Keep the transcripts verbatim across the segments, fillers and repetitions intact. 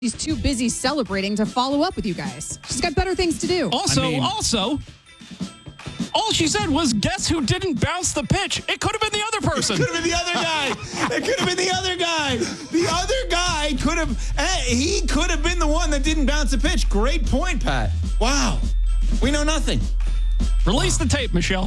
She's too busy celebrating to follow up with you guys. She's got better things to do. Also, I mean, also, all she said was, guess who didn't bounce the pitch? It could have been the other person. It could have been the other guy. It could have been the other guy. The other guy could have, eh, he could have been the one that didn't bounce the pitch. Great point, Pat. Wow. We know nothing. Release the tape, Michelle.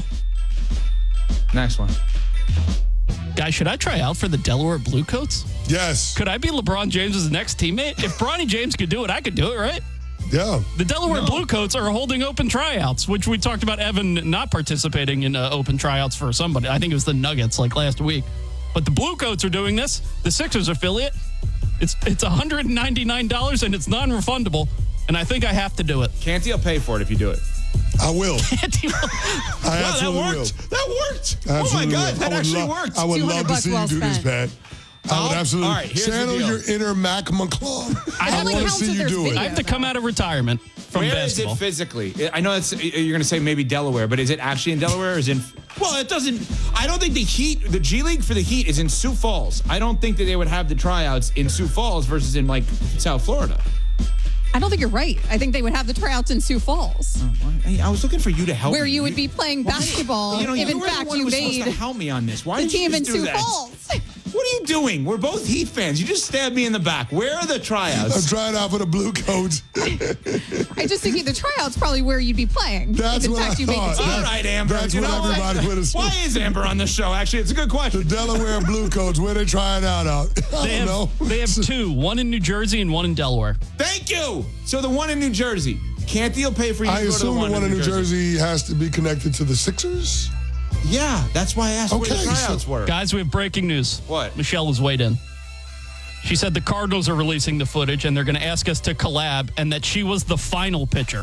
Next one. Guys, should I try out for the Delaware Bluecoats? Yes. Could I be LeBron James' next teammate? If Bronny James could do it, I could do it, right? Yeah. The Delaware No. Bluecoats are holding open tryouts, which we talked about Evan not participating in uh, open tryouts for somebody. I think it was the Nuggets like last week. But the Bluecoats are doing this. The Sixers affiliate. It's it's one hundred ninety-nine dollars and it's non-refundable. And I think I have to do it. Canty will pay for it if you do it. I will. Canty will. I Wow, that absolutely worked. will. That worked. Absolutely oh, my God. will. That I would actually lo- worked. I would two hundred love to bucks see well you do this, spent. Pat. I would Oh, absolutely all right, here's the channel deal. your inner Mac McClung. I I only want to counts see if you there's do video. I it. have to come out of retirement from Where is basketball. it physically? I know that's you're going to say maybe Delaware, but is it actually in Delaware or is it in... Well, it doesn't... I don't think the Heat, the G League for the Heat is in Sioux Falls. I don't think that they would have the tryouts in Sioux Falls versus in, like, South Florida. I don't think you're right. I think they would have the tryouts in Sioux Falls, Hey, I was looking for you to help where me. you would be playing basketball You know, if you in were the fact one who you was supposed made to help me on this. Why the did you team in just do Sioux that? Falls. What are you doing? We're both Heat fans. You just stabbed me in the back. Where are the I'm tryouts? trying out for the blue coats. I just think the tryouts probably where you'd be playing. That's if in what fact I you made the thought. team. All right, Amber. That's you what know what? everybody would have Why said. is Amber on the show? Actually, it's a good The question. Delaware blue coats, where they trying out out? I They don't have, know. they have two, one in New Jersey and one in Delaware. Thank you. So the one in New Jersey. Canty will pay for you I to go to the assume one, the one in New Jersey has to be connected to the Sixers. Yeah, that's why I asked where the Okay, tryouts so- were. Guys, we have breaking news. What? Michelle was weighed in. She said the Cardinals are releasing the footage and they're going to ask us to collab and that she was the final pitcher.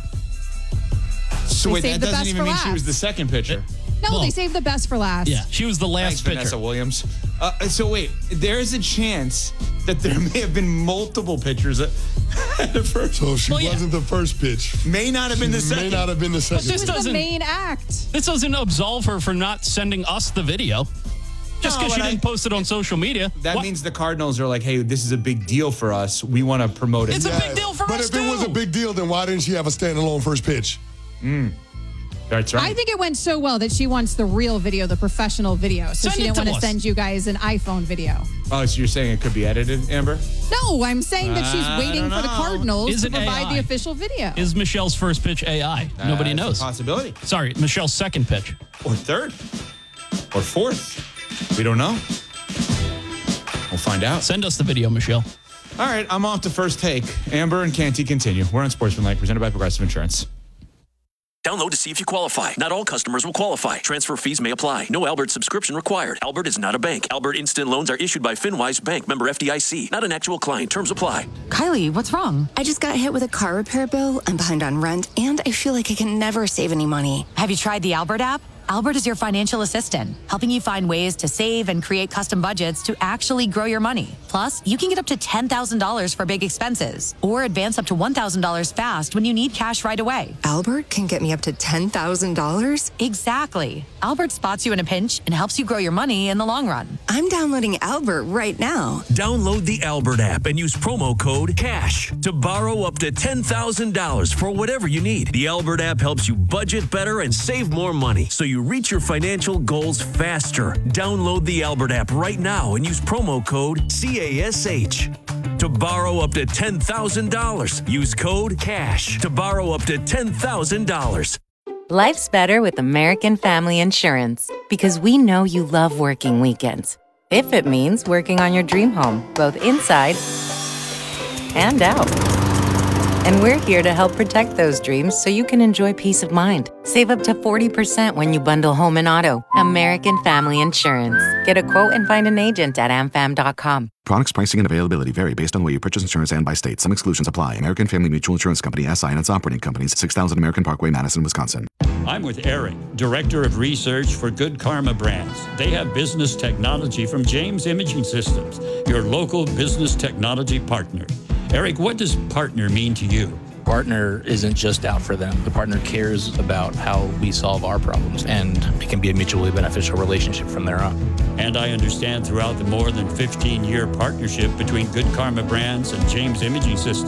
So They wait, that saved the doesn't best even for mean she was last. the second pitcher. No, Well, they saved the best for last. Yeah, she was the Thanks, last pitcher. Vanessa Williams. Uh, so wait, there's a chance that there may have been multiple pitchers at, at the first. So she Well, yeah. wasn't the first pitch. May not have been the She second. May not have been the second. She this was the doesn't- main act. This doesn't absolve her for not sending us the video. Just No, because she but I- didn't post it on social media. That What? means the Cardinals are like, hey, this is a big deal for us. We want to promote it. It's a big deal for but us, if it was a too. big deal, then why didn't she have a standalone first pitch? That's right. I think it went so well that she wants the real video, the professional video. So Send she it didn't to want to us. send you guys an iPhone video. oh, so you're saying it could be edited, Amber? No, I'm saying that she's I waiting don't for the know. Cardinals Is to it provide A I? the official video. Is Michelle's first pitch A I? Nobody Uh, it's a knows. possibility. Sorry, Michelle's second pitch. Or third. Or fourth. We don't know. We'll find out. Send us the video, Michelle. All right, I'm off to first take. Amber and Canty continue. We're on Sportsmanlike, presented by Progressive Insurance. Download to see if you qualify. Not all customers will qualify. Transfer fees may apply. No Albert subscription required. Albert is not a bank. Albert Instant Loans are issued by FinWise Bank, member F D I C. Not an actual client. Terms apply. Kylie, what's wrong? I just got hit with a car repair bill. I'm behind on rent, and I feel like I can never save any money. Have you tried the Albert app? Albert is your financial assistant, helping you find ways to save and create custom budgets to actually grow your money. Plus, you can get up to ten thousand dollars for big expenses or advance up to one thousand dollars fast when you need cash right away. Albert can get me up to ten thousand dollars? Exactly. Albert spots you in a pinch and helps you grow your money in the long run. I'm downloading Albert right now. Download the Albert app and use promo code CASH to borrow up to ten thousand dollars for whatever you need. The Albert app helps you budget better and save more money so you reach your financial goals faster. Download the Albert app right now and use promo code CASH to borrow up to ten thousand dollars. Use code CASH to borrow up to ten thousand dollars. Life's better with American Family Insurance because we know you love working weekends. If it means working on your dream home, both inside and out. And we're here to help protect those dreams so you can enjoy peace of mind. Save up to forty percent when you bundle home and auto. American Family Insurance. Get a quote and find an agent at a m fam dot com. Products, pricing, and availability vary based on where you purchase insurance and by state. Some exclusions apply. American Family Mutual Insurance Company, S I and its operating companies, six thousand American Parkway, Madison, Wisconsin. I'm with Eric, Director of Research for Good Karma Brands. They have business technology from James Imaging Systems, your local business technology partner. Eric, what does partner mean to you? Partner isn't just out for them. The partner cares about how we solve our problems, and it can be a mutually beneficial relationship from there on. And I understand throughout the more than fifteen-year partnership between Good Karma Brands and James Imaging Systems,